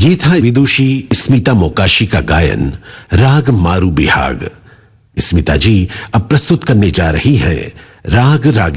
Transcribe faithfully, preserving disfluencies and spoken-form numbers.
ये था विदुषी स्मिता मोकाशी का गायन राग मारू बिहाग। स्मिता जी अब प्रस्तुत करने जा रही हैं राग राग